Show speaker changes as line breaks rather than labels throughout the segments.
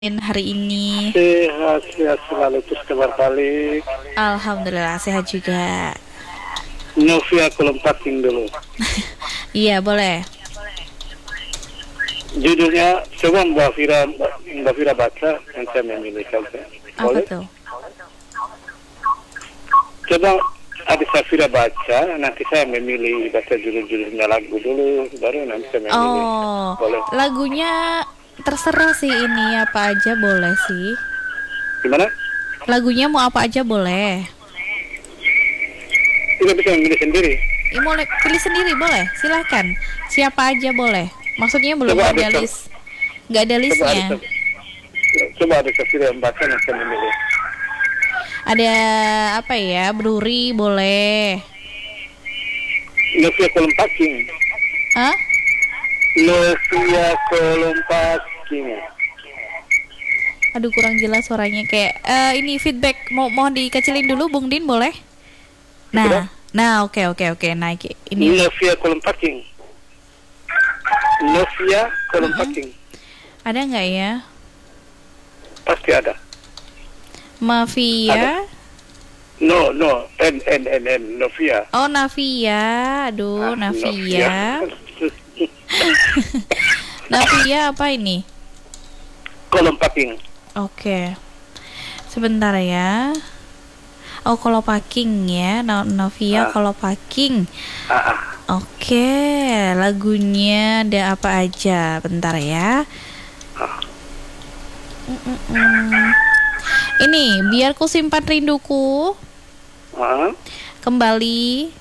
Hari ini?
Sehat selalu terus kabar balik.
Alhamdulillah sehat juga.
Novia Kolompaking dulu.
Iya boleh.
Judulnya coba Mbak Fira baca yang saya memilih saja.
Apa
Boleh?
tuh?
Coba adik saya Fira baca, nanti saya memilih baca judul-judulnya lagu dulu, baru nanti saya memilih.
Oh,
Boleh?
lagunya terserah sih, ini apa aja boleh sih.
Gimana?
Lagunya mau apa aja boleh.
Tidak bisa memilih sendiri.
Mau pilih sendiri boleh, silahkan. Siapa aja boleh. Maksudnya belum
Coba
ada list, nggak ada listnya.
Coba adik saya Fira yang baca, nanti saya memilih.
Ada apa ya? Bruri boleh.
Novia Kolompaking.
Hah?
Novia Kolompaking.
Aduh kurang jelas suaranya kayak ini feedback mohon dikecilin dulu Bung Din boleh?
Sudah?
Nah oke naik ini.
Novia Kolompaking. Novia Kolompaking.
Ada nggak ya?
Pasti ada.
Mafia.
No, N, Novia.
Oh Navia, aduh Navia. Navia apa ini?
Kolompaking.
Oke. Sebentar ya. Oh Kolopaking ya, Novia Kolopaking. Oke, lagunya ada apa aja? Bentar ya. Ini biar ku simpan rinduku. Kembali.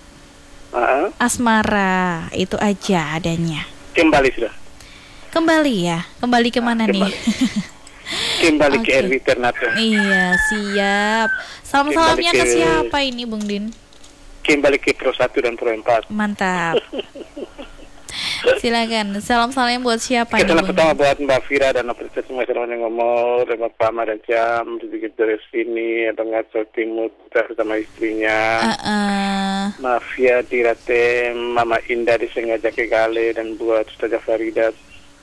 Asmara, itu aja adanya.
Kembali sudah.
Kembali ya. Kembali kemana nih?
Kembali ke
Oke.
RW Ternate.
Iya, siap. Salam-salamnya ke siapa ini, Bung Din?
Kembali ke Pro 1 dan Pro 4.
Mantap. Silakan. Salam-salamnya buat siapa nih,
Salam
Bung
pertama
Din?
buat Mbak Fira dan Apresiasi semua yang ngomong, dan Bapak Ahmad dan Jam, sedikit dari sini, atau ngaco timur bersama istrinya. Mafia Dirate, Mama Indah di Sengaja Kegale, dan buat Ustazah Farida,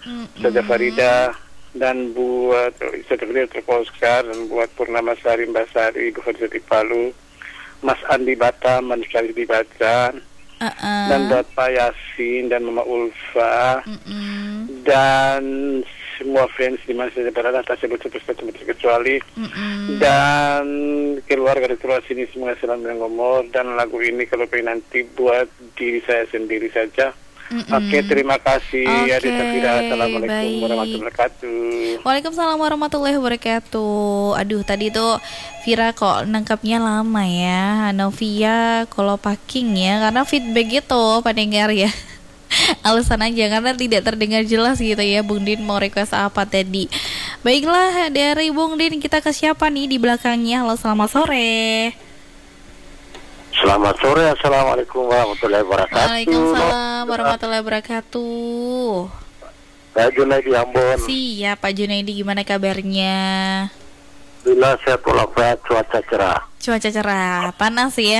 dan buat Ustazah Farida Terposkar, dan buat Purnama Sari Mbak Sari, Ibu Farida di Palu, Mas Andi Batam, Mas Sari di Bacan, dan buat Pak Yasin dan Mama Ulfa, dan semua fans di mana saja berada, tak sebut terkecuali, dan keluarga di luar sini semua selalu ngomong, dan lagu ini kalau pengen nanti buat diri saya sendiri saja. Oke, terima kasih.
Oke,
Adik Safira. Assalamualaikum
baik.
warahmatullahi wabarakatuh.
Waalaikumsalam warahmatullahi wabarakatuh. Aduh tadi tuh Vira kok nangkapnya lama ya. Novia Kolopaking ya, karena feedback gitu pendengar ya. Alasan aja karena tidak terdengar jelas gitu ya. Bung Din mau request apa tadi? Baiklah, dari Bung Din kita ke siapa nih di belakangnya? Halo, selamat sore.
Selamat sore. Assalamualaikum warahmatullahi wabarakatuh.
Waalaikumsalam warahmatullahi wabarakatuh.
Pak Junaidi Ambon.
Siap Pak Junaidi, gimana kabarnya?
Bila saya walafiat, cuaca cerah.
Cuaca cerah, panas ya.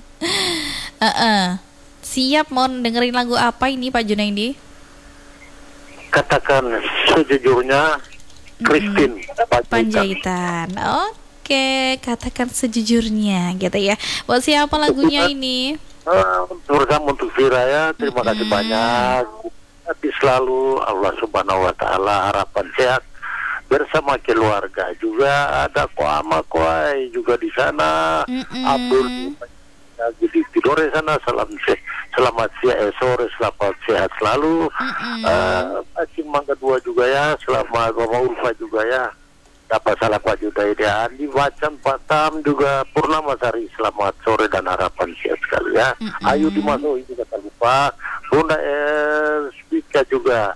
Siap mau dengerin lagu apa ini Pak Junaidi?
Katakan sejujurnya, Christine
Panjaitan. Oke, katakan sejujurnya gitu ya. Buat siapa lagunya ini?
Terutama untuk Fira ya, terima kasih banyak. Tapi selalu Allah Subhanahu Wa Taala harapan sehat bersama keluarga. Juga ada Koama Koai juga di sana. Abdul di Tidore sana. Selamat siang, sore, selamat sehat selalu. Acing Mangga 2 juga ya. Selamat Mama Ulfa juga ya. Dapat salah Pak Judaida di Wacan Batam juga Purnama Sari, selamat sore dan harapan sehat sekali ya. Ayu dimasuki juga tak lupa. Bunda Spika juga.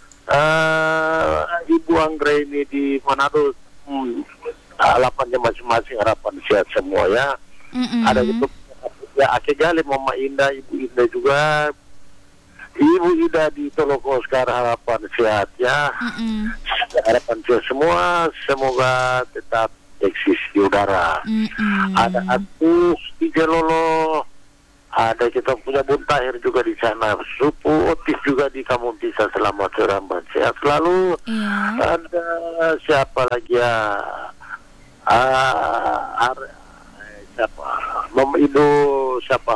Ibu Anggra ini di Manado, harapannya masing-masing harapan sehat semua ya. Ada gitu ya, Ake Gali, Mama Indah, Ibu Indah juga. Ibu Ida di Toloko sekarang harapan sehat ya. Harapan sehat semua, semoga tetap eksis di udara. Ada Agus di Jelolo, Ada kita punya Bun Tahir juga di sana, Supu Otis juga di Kampung Tisa, selamat sore Mbak, sehat selalu.
Iya.
Ada siapa lagi ya? Siapa? Ibu siapa?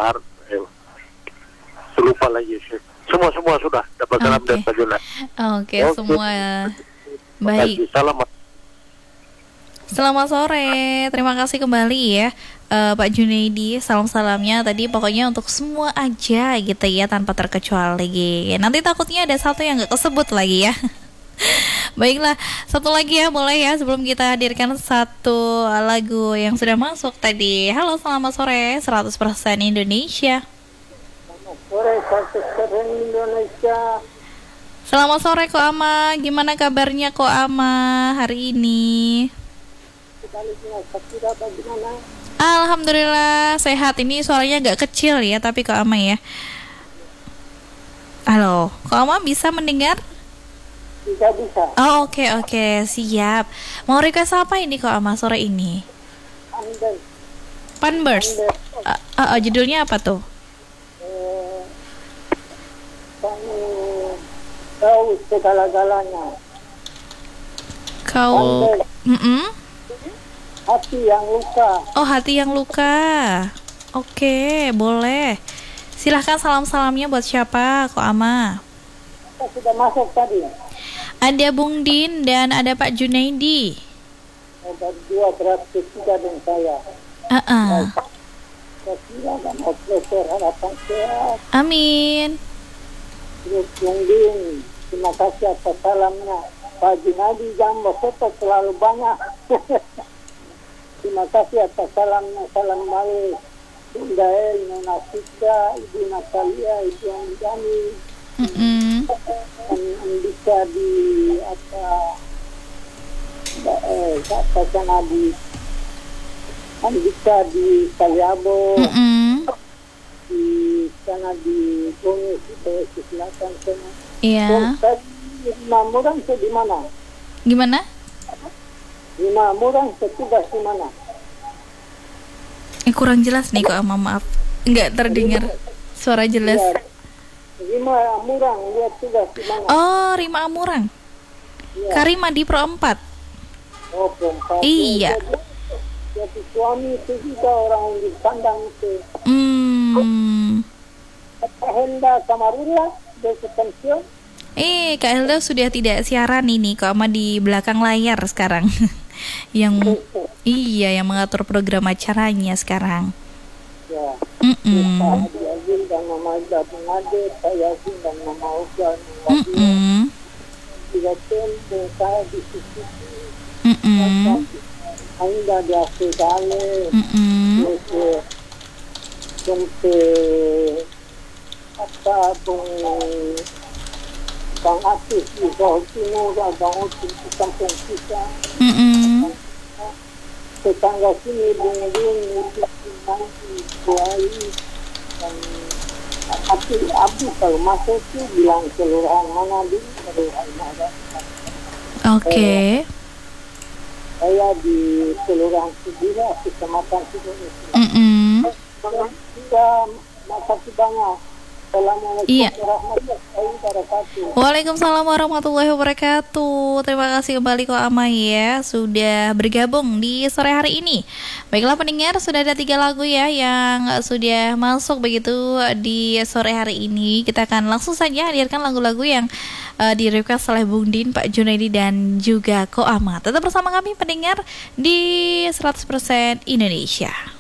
Lupa lagi sih. Semua sudah dapat salam
Oke.
dan pajuna.
Oke, semua baik.
Salam.
Selamat sore, terima kasih kembali ya Pak Junaidi, salam-salamnya tadi pokoknya untuk semua aja gitu ya, tanpa terkecuali. Nanti takutnya ada satu yang gak kesebut lagi ya. Baiklah, satu lagi ya, boleh ya sebelum kita hadirkan satu lagu yang sudah masuk tadi. Halo, selamat sore, 100% Indonesia.
Selamat sore, 100% Indonesia.
Selamat sore Ko Ama, gimana kabarnya Ko Ama hari ini? Alhamdulillah sehat. Ini suaranya agak kecil ya, tapi Ko Ama ya. Halo, Ko Ama bisa mendengar?
Bisa.
Oh, oke, siap. Mau request apa ini Ko Ama sore ini? Panbers. Judulnya apa tuh?
Kamu tahu segala-galanya.
Kau.
Hati yang luka.
Oh, hati yang luka. Oke, boleh. Silahkan salam-salamnya buat siapa, Ko Ama?
Kita sudah masuk tadi.
Ada Bung Din dan ada Pak Junaidi.
Ada dua berarti tiga dengan saya. Saya dan operator harapan sehat.
Amin.
Terus Bung Din, terima kasih atas salamnya. Pak Junaidi Jambo Soto selalu banyak. Terima kasih atas salamnya. Salam balik. Bunda El, Nona Sita, Ibu Natalia, Ibu Anjani, Andika di sana di Andika di Kaliabo, di sana di Bumi, di Selatan sana.
Iya.
Lima Murang itu di mana?
Gimana?
Lima Murang petugas di mana?
Kurang jelas nih Ko Ama, maaf. Enggak terdengar suara jelas.
Lima Murang, lihat tugas di mana?
Oh, Rima Amurang.
Ya.
Karima di Pro 4.
Oh, Pro 4.
Iya.
Jadi suami itu juga orang di kandang itu. Kak Helda Kamarula, dari pensiun.
Kak Helda sudah tidak siaran ini Ko Ama di belakang layar sekarang. Yang yang mengatur program acaranya sekarang.
Ya. Pak Haji Azil dan Mama Ida Bungade, Pak Yasin dan Mama Uga, juga tim saya di sisi Ainda di Asidale, Bang Asis di Johor Timur, Bang Uti di Kampung Sisa, tetangga sini Bung Din, Buai, dan Abdi kalau masuk itu bilang kelurahan mana di kelurahan mana.
Oke.
Saya di kelurahan Sudira, kecamatan Sudira. Makasih banyak. Assalamualaikum warahmatullahi wabarakatuh.
Waalaikumsalam warahmatullahi wabarakatuh. Terima kasih kembali Ko Ama ya, sudah bergabung di sore hari ini. Baiklah pendengar, sudah ada 3 lagu ya yang sudah masuk begitu di sore hari ini. Kita akan langsung saja hadirkan lagu-lagu yang di request oleh Bung Din, Pak Junaidi dan juga Ko Ama. Tetap bersama kami pendengar di 100% Indonesia.